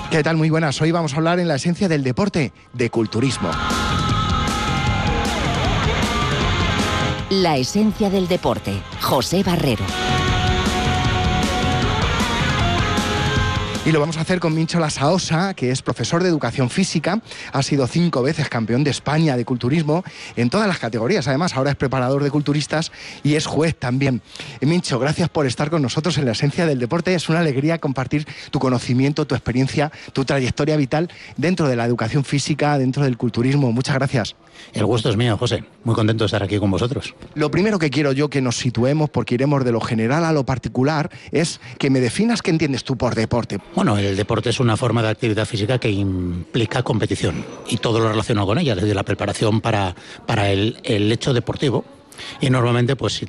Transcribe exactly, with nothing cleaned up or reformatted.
¿Qué tal? Muy buenas. Hoy vamos a hablar en la esencia del deporte, de culturismo. La esencia del deporte, José Barrero. Y lo vamos a hacer con Mincho Lasaosa, que es profesor de educación física, ha sido cinco veces campeón de España de culturismo en todas las categorías. Además, ahora es preparador de culturistas y es juez también. Y Mincho, gracias por estar con nosotros en la esencia del deporte. Es una alegría compartir tu conocimiento, tu experiencia, tu trayectoria vital dentro de la educación física, dentro del culturismo. Muchas gracias. El gusto es mío, José. Muy contento de estar aquí con vosotros. Lo primero que quiero yo que nos situemos, porque iremos de lo general a lo particular, es que me definas qué entiendes tú por deporte. Bueno, el deporte es una forma de actividad física que implica competición y todo lo relacionado con ella, es decir, la preparación para, para el, el hecho deportivo. Y normalmente, pues si